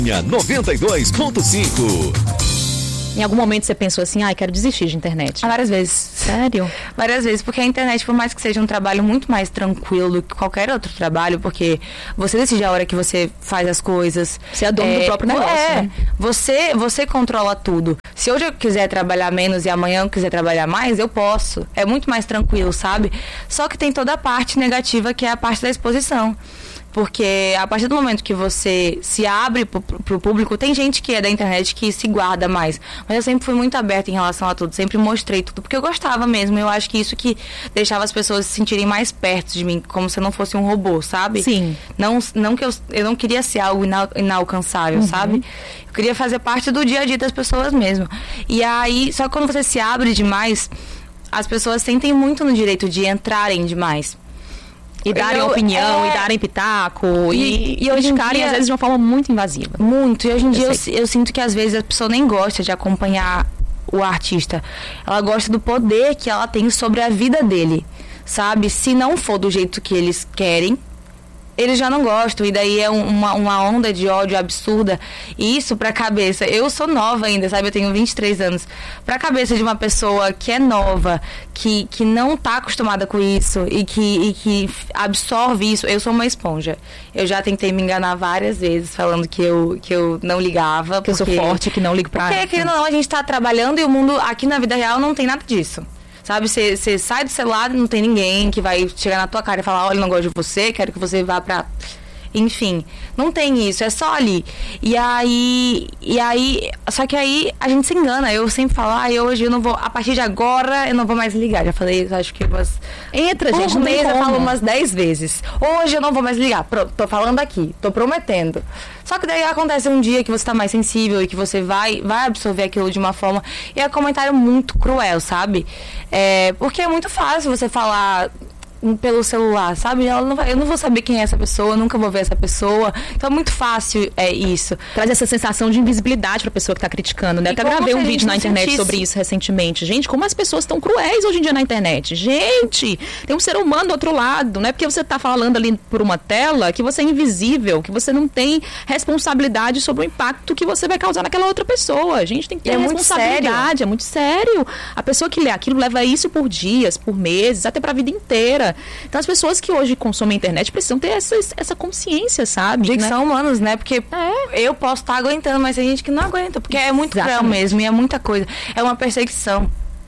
92.5. Em algum momento você pensou assim, quero desistir de internet? Várias vezes. Sério? Várias vezes, porque a internet, por mais que seja um trabalho muito mais tranquilo do que qualquer outro trabalho, porque você decide a hora que você faz as coisas. Você é dono do próprio negócio, né? Você controla tudo. Se hoje eu quiser trabalhar menos e amanhã eu quiser trabalhar mais, eu posso. É muito mais tranquilo, sabe? Só que tem toda a parte negativa, que é a parte da exposição. Porque a partir do momento que você se abre pro público, tem gente que é da internet que se guarda mais. Mas eu sempre fui muito aberta em relação a tudo, sempre mostrei tudo, porque eu gostava mesmo. Eu acho que isso que deixava as pessoas se sentirem mais perto de mim, como se eu não fosse um robô, sabe? Sim. Não que eu não queria ser algo inalcançável, sabe? Eu queria fazer parte do dia a dia das pessoas mesmo. E aí, só que quando você se abre demais, as pessoas sentem muito no direito de entrarem demais. E darem opinião, e darem pitaco, e hoje em criticarem, dia, às vezes, de uma forma muito invasiva. Muito. E hoje em dia eu sinto que, às vezes, a pessoa nem gosta de acompanhar o artista. Ela gosta do poder que ela tem sobre a vida dele, sabe? Se não for do jeito que eles querem, eles já não gostam, e daí é uma onda de ódio absurda. E isso pra cabeça, eu sou nova ainda, sabe, eu tenho 23 anos, pra cabeça de uma pessoa que é nova, que não tá acostumada com isso e que absorve isso. Eu sou uma esponja. Eu já tentei me enganar várias vezes falando que eu não ligava, que eu sou forte, que não ligo pra... Porque, querendo ou não, a gente tá trabalhando e o mundo aqui na vida real não tem nada disso. Sabe, você sai do celular e não tem ninguém que vai chegar na tua cara e falar, olha, eu não gosto de você, quero que você vá pra... Enfim, não tem isso, é só ali. E aí, só que aí a gente se engana. Eu sempre falo, hoje eu não vou, a partir de agora eu não vou mais ligar. Já falei isso, acho que Entra, gente, não tem mês como. eu falo umas 10 vezes. Hoje eu não vou mais ligar, tô falando aqui, tô prometendo. Só que daí acontece um dia que você tá mais sensível e que você vai absorver aquilo de uma forma. E é um comentário muito cruel, sabe? Porque é muito fácil você falar pelo celular, sabe? Eu não vou saber quem é essa pessoa, eu nunca vou ver essa pessoa. Então é muito fácil isso. Traz essa sensação de invisibilidade pra pessoa que tá criticando, né? Eu até gravei um vídeo na internet sobre isso recentemente. Gente, como as pessoas estão cruéis hoje em dia na internet. Gente, tem um ser humano do outro lado. Não é porque você tá falando ali por uma tela que você é invisível, que você não tem responsabilidade sobre o impacto que você vai causar naquela outra pessoa. A gente tem que ter responsabilidade. É muito sério. A pessoa que lê aquilo leva isso por dias, por meses, até pra vida inteira. Então as pessoas que hoje consomem a internet precisam ter essa consciência, sabe? De que são humanos, né? Porque eu posso estar aguentando, mas tem gente que não aguenta, porque é muito cruel mesmo, e é muita coisa. É uma perseguição.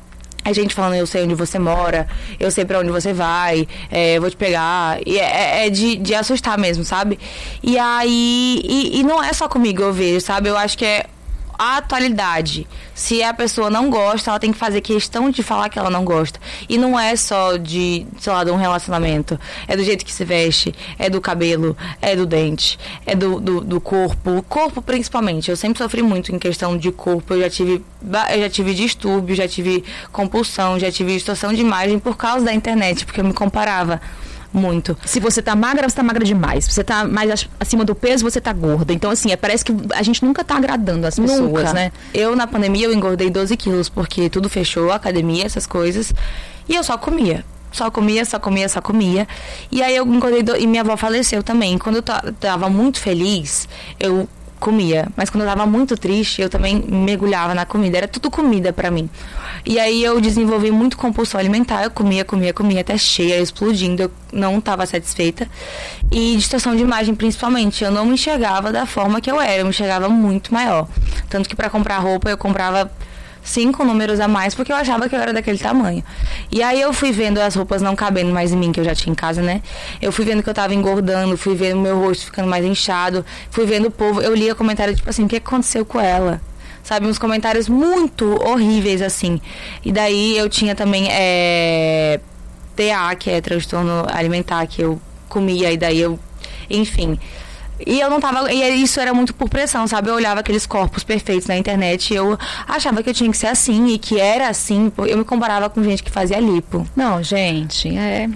É gente falando, eu sei onde você mora, eu sei pra onde você vai, eu vou te pegar. E é de assustar mesmo, sabe? E aí, e não é só comigo, eu vejo, sabe? Eu acho que é a atualidade. Se a pessoa não gosta, ela tem que fazer questão de falar que ela não gosta. E não é só de, sei lá, de um relacionamento. É do jeito que se veste, é do cabelo, é do dente, é do corpo. O corpo, principalmente. Eu sempre sofri muito em questão de corpo. Eu já tive distúrbio, já tive compulsão, já tive distorção de imagem por causa da internet, porque eu me comparava muito. Se você tá magra, você tá magra demais. Se você tá mais acima do peso, você tá gorda. Então, assim, parece que a gente nunca tá agradando as pessoas, né? Eu, na pandemia, eu engordei 12 quilos, porque tudo fechou, academia, essas coisas. E eu só comia. Só comia. E aí eu engordei, e minha avó faleceu também. Quando eu tava muito feliz, eu comia, mas quando eu tava muito triste, eu também mergulhava na comida, era tudo comida pra mim. E aí eu desenvolvi muito compulsão alimentar, eu comia até cheia, explodindo, eu não tava satisfeita. E distorção de imagem, principalmente, eu não me enxergava da forma que eu era, eu me enxergava muito maior. Tanto que pra comprar roupa, eu comprava 5 números a mais, porque eu achava que eu era daquele tamanho. E aí eu fui vendo as roupas não cabendo mais em mim, que eu já tinha em casa, né? Eu fui vendo que eu tava engordando, fui vendo meu rosto ficando mais inchado, fui vendo o povo, eu lia comentário tipo assim, o que aconteceu com ela? Sabe, uns comentários muito horríveis, assim. E daí eu tinha também TA, que é transtorno alimentar, que eu comia, e daí eu, enfim... E eu não tava. E isso era muito por pressão, sabe? Eu olhava aqueles corpos perfeitos na internet e eu achava que eu tinha que ser assim e que era assim. Eu me comparava com gente que fazia lipo. Não, gente,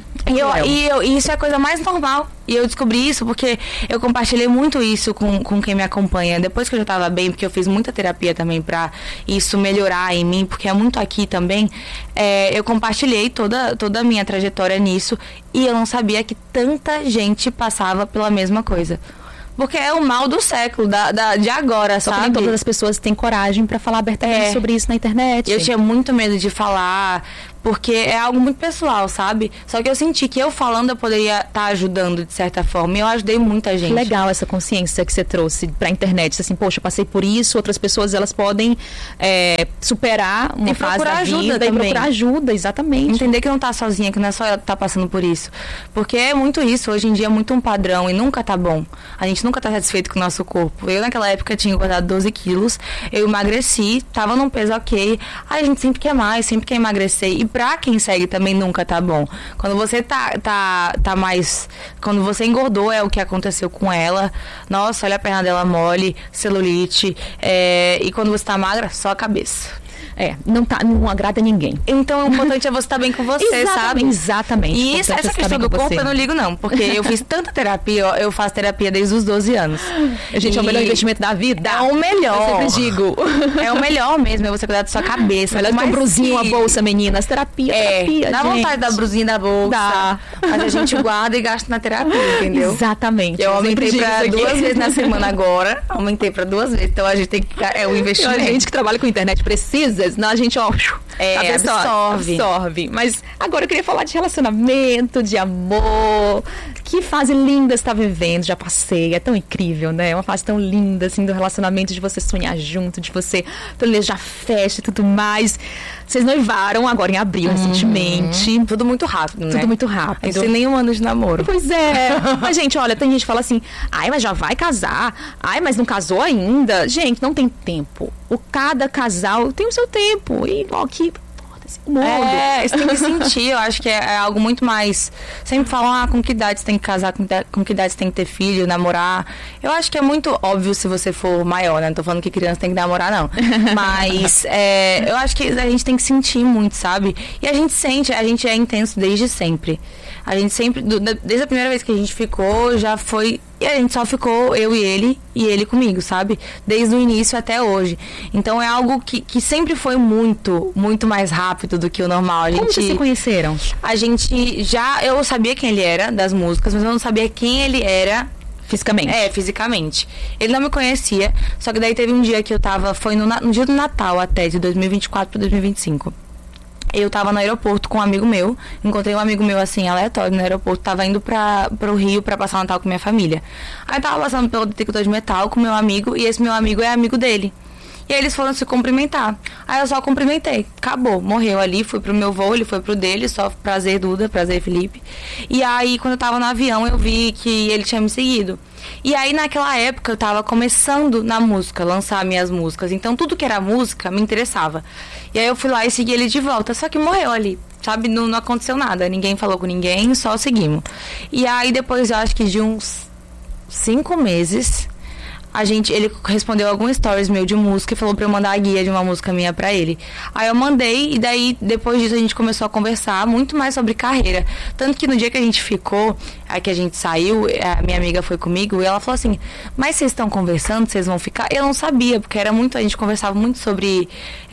E isso é a coisa mais normal. E eu descobri isso porque eu compartilhei muito isso com quem me acompanha. Depois que eu já tava bem, porque eu fiz muita terapia também pra isso melhorar em mim, porque é muito aqui também. Eu compartilhei toda a minha trajetória nisso e eu não sabia que tanta gente passava pela mesma coisa. Porque é o mal do século, de agora, Só que sabe? nem todas as pessoas têm coragem pra falar abertamente sobre isso na internet. Eu tinha muito medo de falar, porque é algo muito pessoal, sabe? Só que eu senti que eu falando eu poderia estar ajudando de certa forma. E eu ajudei muita gente. Legal essa consciência que você trouxe pra internet. Assim, poxa, eu passei por isso, outras pessoas elas podem superar uma fase da vida e procurar ajuda, exatamente. Entender que não tá sozinha, que não é só ela que tá passando por isso. Porque é muito isso, hoje em dia é muito um padrão e nunca tá bom. A gente nunca tá satisfeito com o nosso corpo. Eu naquela época tinha engordado 12 quilos, eu emagreci, tava num peso ok. Aí a gente sempre quer mais, sempre quer emagrecer. E pra quem segue também nunca tá bom. Quando você tá mais... Quando você engordou, é o que aconteceu com ela. Nossa, olha a perna dela mole, celulite. E quando você tá magra, só a cabeça. Não agrada ninguém. Então o importante é você estar bem com você, sabe? Exatamente. E essa questão do corpo eu não ligo não, porque eu fiz tanta terapia, eu faço terapia desde os 12 anos. Gente, é o melhor investimento da vida. É o melhor. Eu sempre digo. É o melhor mesmo, é você cuidar da sua cabeça. Melhor que uma brusinha, uma bolsa, meninas. Terapia, dá gente. vontade da brusinha da bolsa. Dá. Mas a gente guarda e gasta na terapia, entendeu? Exatamente. Eu aumentei pra 2 vezes na semana agora. Aumentei pra 2 vezes. Então a gente tem que... É um investimento. A gente que trabalha com internet precisa, senão a gente, absorve. Mas agora eu queria falar de relacionamento, de amor. Que fase linda você tá vivendo, já passei. É tão incrível, né? É uma fase tão linda, assim, do relacionamento, de você sonhar junto, de você planejar festa e tudo mais. Vocês noivaram agora em abril, recentemente. Tudo muito rápido, né? Tudo muito rápido. Sem nenhum ano de namoro. Pois é. Mas, gente, olha, tem gente que fala assim, ai, mas já vai casar. Ai, mas não casou ainda. Gente, não tem tempo. Cada casal tem o seu tempo. E igual aqui... Você tem que sentir, eu acho que é algo muito mais. Sempre falam, com que idade você tem que casar, com que idade você tem que ter filho, namorar. Eu acho que é muito óbvio se você for maior, né? Não tô falando que criança tem que namorar, não. Mas eu acho que a gente tem que sentir muito, sabe? E a gente sente, a gente é intenso desde sempre. A gente sempre, desde a primeira vez que a gente ficou, já foi... E a gente só ficou, eu e ele comigo, sabe? Desde o início até hoje. Então é algo que sempre foi muito, muito mais rápido do que o normal. Como vocês se conheceram? A gente eu sabia quem ele era, das músicas, mas eu não sabia quem ele era... Fisicamente? Fisicamente. Ele não me conhecia, só que daí teve um dia que eu tava, foi no dia do Natal até, de 2024 para 2025. Eu tava no aeroporto com um amigo meu, encontrei um amigo meu assim, aleatório no aeroporto, tava indo pro Rio pra passar o Natal com minha família. Aí tava passando pelo detector de metal com meu amigo, e esse meu amigo é amigo dele. E aí eles foram se cumprimentar. Aí eu só cumprimentei. Acabou. Morreu ali, fui pro meu voo, ele foi pro dele, só prazer Duda, prazer Felipe. E aí quando eu tava no avião eu vi que ele tinha me seguido. E aí naquela época eu tava começando na música, lançar minhas músicas. Então tudo que era música me interessava. E aí eu fui lá e segui ele de volta. Só que morreu ali, sabe? Não aconteceu nada. Ninguém falou com ninguém, só seguimos. E aí depois eu acho que de uns 5 meses... ele respondeu alguns stories meu de música e falou pra eu mandar a guia de uma música minha pra ele. Aí eu mandei e daí, depois disso, a gente começou a conversar muito mais sobre carreira. Tanto que no dia que a gente ficou, que a gente saiu, a minha amiga foi comigo e ela falou assim, mas vocês estão conversando, vocês vão ficar? Eu não sabia, porque a gente conversava muito sobre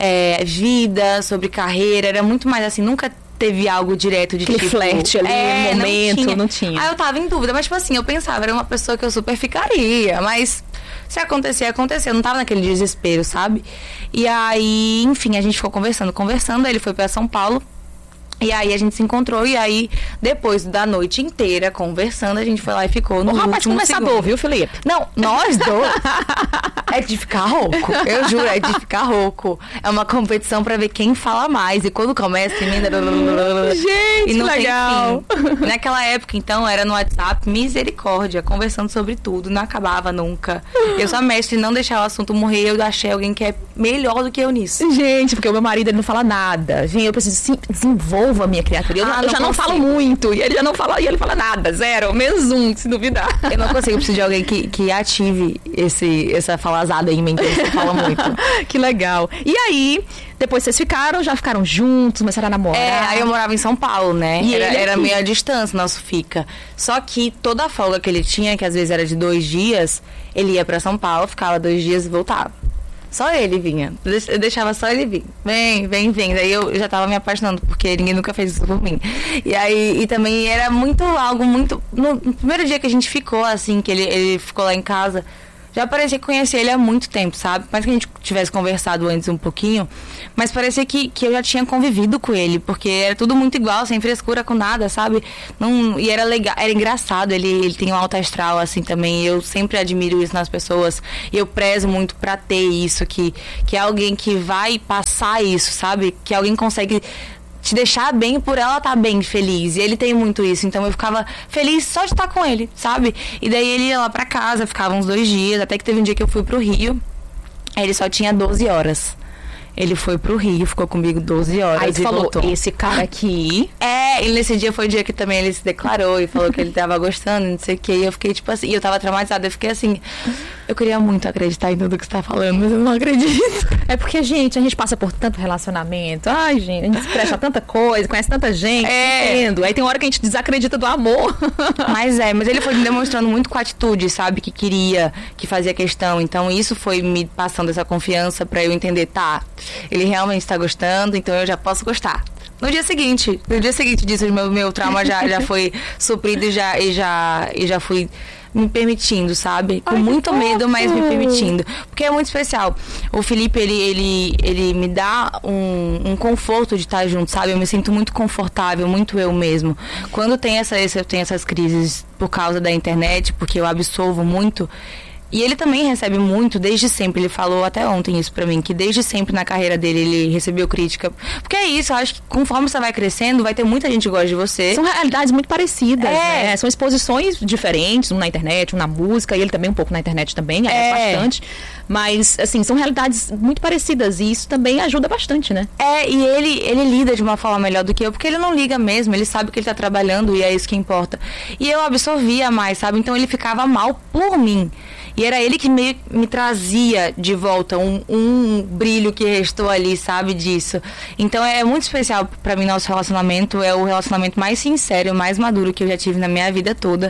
vida, sobre carreira, era muito mais assim, nunca teve algo direto de tipo... flerte ali, momento, não tinha. Aí eu tava em dúvida, mas tipo assim, eu pensava, era uma pessoa que eu super ficaria, mas se acontecer, aconteceu. Eu não tava naquele desespero, sabe? E aí, enfim, a gente ficou conversando. Aí ele foi pra São Paulo. E aí a gente se encontrou. E aí, depois da noite inteira conversando, a gente foi lá e ficou no último segundo. Conversador, viu, Felipe? Não, nós dois. É de ficar rouco. Eu juro, é de ficar rouco. É uma competição pra ver quem fala mais. E quando começa, gente, e não legal. Tem fim. Naquela época, então, era no WhatsApp, misericórdia, conversando sobre tudo. Não acabava nunca. Eu sou a mestre em não deixar o assunto morrer. Eu achei alguém que é melhor do que eu nisso. Gente, porque o meu marido, ele não fala nada. Gente, eu preciso desenvolver a minha criatura. Eu já não falo muito. E ele já não fala, e ele fala nada, zero, menos um, se duvidar. Eu não consigo, eu preciso de alguém que ative essa falazada em mim, que você fala muito. Que legal. E aí, depois vocês já ficaram juntos, começaram a namorar. Aí eu morava em São Paulo, né? E era meio à distância, nosso fica. Só que toda a folga que ele tinha, que às vezes era de 2 dias, ele ia pra São Paulo, ficava 2 dias e voltava. Só ele vinha. Eu deixava só ele vir. Vem. Daí eu já tava me apaixonando, porque ninguém nunca fez isso por mim. E também era algo muito... No primeiro dia que a gente ficou, assim, que ele ficou lá em casa, já parecia que conhecia ele há muito tempo, sabe? Mais que a gente tivesse conversado antes um pouquinho, mas parecia que eu já tinha convivido com ele, porque era tudo muito igual, sem frescura, com nada, sabe? E era legal, era engraçado, ele tem um alto astral, assim, também. Eu sempre admiro isso nas pessoas, e eu prezo muito pra ter isso, que é alguém que vai passar isso, sabe? Que alguém consegue te deixar bem por ela estar bem, feliz. E ele tem muito isso. Então eu ficava feliz só de estar com ele, sabe? E daí ele ia lá pra casa, ficava uns 2 dias, até que teve um dia que eu fui pro Rio. Ele só tinha 12 horas. Ele foi pro Rio, ficou comigo 12 horas. Aí tu falou, voltou. Esse cara aqui... E nesse dia foi o dia que também ele se declarou e falou que ele tava gostando, não sei o que. E eu fiquei tipo assim, e eu tava traumatizada, eu fiquei assim... Eu queria muito acreditar em tudo que você tá falando, mas eu não acredito. É porque, gente, a gente passa por tanto relacionamento. Ai, gente, a gente se presta tanta coisa, conhece tanta gente, entendo. Aí tem hora que a gente desacredita do amor. Mas ele foi me demonstrando muito com atitude, sabe? Que queria, que fazia questão. Então isso foi me passando essa confiança pra eu entender, tá, ele realmente tá gostando, então eu já posso gostar. No dia seguinte disso, meu trauma já foi suprido e já fui me permitindo, sabe? Com muito medo, mas me permitindo. Porque é muito especial. O Felipe, ele me dá um conforto de estar junto, sabe? Eu me sinto muito confortável, muito eu mesmo. Quando eu tenho essas crises por causa da internet, porque eu absorvo muito... E ele também recebe muito, desde sempre. Ele falou até ontem isso pra mim, que desde sempre na carreira dele ele recebeu crítica. Porque é isso, eu acho que conforme você vai crescendo, vai ter muita gente que gosta de você. São realidades muito parecidas, né? São exposições diferentes, um na internet, um na música, e ele também um pouco na internet também, bastante. Mas, assim, são realidades muito parecidas e isso também ajuda bastante, né? E ele lida de uma forma melhor do que eu, porque ele não liga mesmo, ele sabe que ele tá trabalhando e é isso que importa. E eu absorvia mais, sabe? Então ele ficava mal por mim. E era ele que me trazia de volta um brilho que restou ali, sabe, disso. Então é muito especial pra mim nosso relacionamento. É o relacionamento mais sincero, mais maduro que eu já tive na minha vida toda.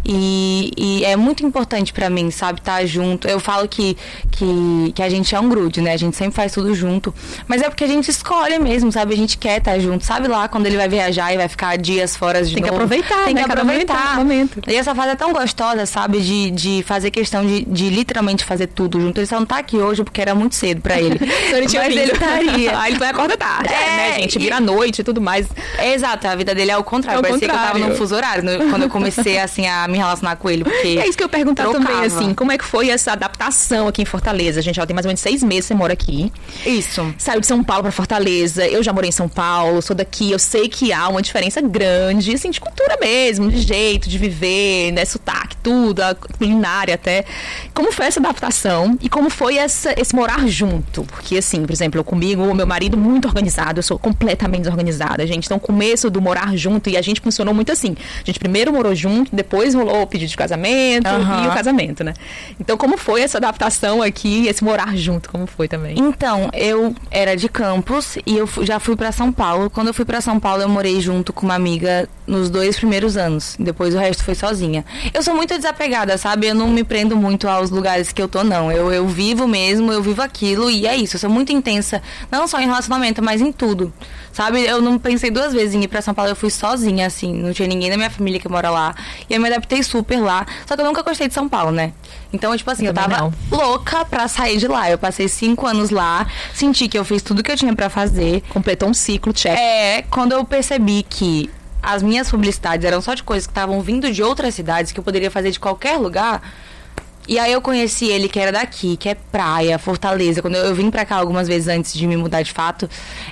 E é muito importante pra mim, sabe, estar junto. Eu falo que a gente é um grude, né? A gente sempre faz tudo junto. Mas é porque a gente escolhe mesmo, sabe? A gente quer estar junto. Sabe lá, quando ele vai viajar e vai ficar dias fora de novo? Tem que aproveitar, Tem que né? aproveitar. Momento. E essa fase é tão gostosa, sabe? De fazer questão de literalmente fazer tudo junto. Ele só não tá aqui hoje porque era muito cedo pra ele. Mas ele estaria. Aí ele vai acordar tarde, né, gente? Vira à noite e tudo mais. Exato, a vida dele é o contrário. Parecia que eu tava num fuso horário quando eu comecei, assim, a me relacionar com ele. Porque é isso que eu ia perguntar também, assim, como é que foi essa adaptação aqui em Fortaleza? Gente, ela tem mais ou menos 6 meses que você mora aqui. Isso. Saiu de São Paulo pra Fortaleza. Eu já morei em São Paulo, sou daqui. Eu sei que há uma diferença grande, assim, de cultura mesmo, de jeito de viver, né, sotaque, tudo, a culinária até. Como foi essa adaptação e como foi esse morar junto? Porque, assim, por exemplo, comigo, o meu marido muito organizado, eu sou completamente desorganizada, gente. Então, o começo do morar junto, e a gente funcionou muito assim. A gente primeiro morou junto, depois rolou o pedido de casamento e o casamento, né? Então, como foi essa adaptação aqui, esse morar junto, como foi também? Então, eu era de Campos e eu já fui pra São Paulo. Quando eu fui pra São Paulo, eu morei junto com uma amiga nos 2 primeiros anos. Depois o resto foi sozinha. Eu sou muito desapegada, sabe? Eu não me prendo muito aos lugares que eu tô, não. Eu vivo mesmo, eu vivo aquilo e é isso. Eu sou muito intensa, não só em relacionamento, mas em tudo, sabe? Eu não pensei 2 vezes em ir pra São Paulo, eu fui sozinha, assim. Não tinha ninguém da minha família que mora lá. E eu me adaptei super lá. Só que eu nunca gostei de São Paulo, né? Então, tipo assim, eu tava louca pra sair de lá. Eu passei 5 anos lá, senti que eu fiz tudo que eu tinha pra fazer. Completou um ciclo, check. Quando eu percebi que as minhas publicidades eram só de coisas que estavam vindo de outras cidades, que eu poderia fazer de qualquer lugar. E aí eu conheci ele, que era daqui, que é praia, Fortaleza. Quando eu vim pra cá algumas vezes antes de me mudar de fato.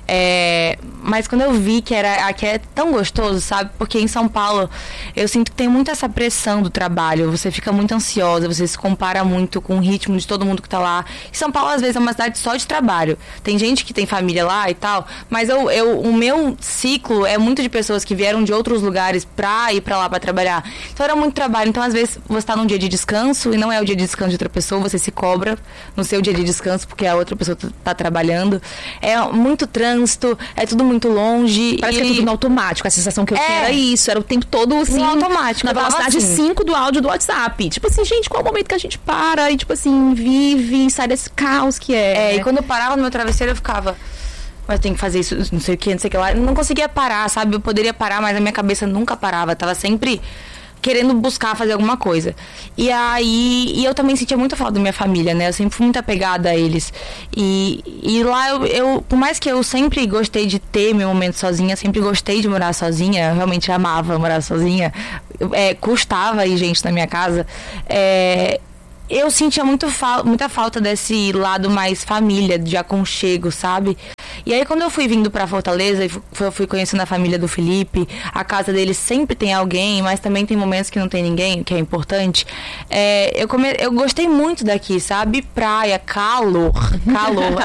Mas quando eu vi que aqui é tão gostoso, sabe? Porque em São Paulo eu sinto que tem muito essa pressão do trabalho. Você fica muito ansiosa, você se compara muito com o ritmo de todo mundo que tá lá. E São Paulo, às vezes, é uma cidade só de trabalho. Tem gente que tem família lá e tal, mas o meu ciclo é muito de pessoas que vieram de outros lugares pra ir pra lá pra trabalhar. Então era muito trabalho. Então, às vezes, você tá num dia de descanso e não é o o dia de descanso de outra pessoa, você se cobra no seu dia de descanso, porque a outra pessoa tá trabalhando. É muito trânsito, é tudo muito longe. Parece que é tudo no automático. A sensação que eu tinha era isso, era o tempo todo assim, no automático. Na velocidade 5 do áudio do WhatsApp. Tipo assim, gente, qual é o momento que a gente para e, tipo assim, vive, sai desse caos que é. E quando eu parava no meu travesseiro, eu ficava... Mas tem que fazer isso, não sei o que, não sei o que lá. Eu não conseguia parar, sabe? Eu poderia parar, mas a minha cabeça nunca parava. Eu tava sempre querendo buscar fazer alguma coisa. E aí, eu também sentia muita falta da minha família, né? Eu sempre fui muito apegada a eles. E lá, eu por mais que eu sempre gostei de ter meu momento sozinha, sempre gostei de morar sozinha, eu realmente amava morar sozinha. Custava ir gente na minha casa. Eu sentia muita falta desse lado mais família, de aconchego, sabe? E aí, quando eu fui vindo pra Fortaleza, eu fui conhecendo a família do Felipe, a casa dele sempre tem alguém, mas também tem momentos que não tem ninguém, que é importante. Eu gostei muito daqui, sabe? Praia, calor.